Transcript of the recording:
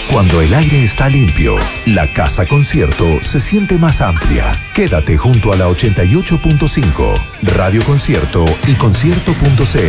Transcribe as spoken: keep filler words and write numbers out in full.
Cuando el aire está limpio, la casa concierto se siente más amplia. Quédate junto a la ochenta y ocho punto cinco, Radio Concierto y concierto punto cl.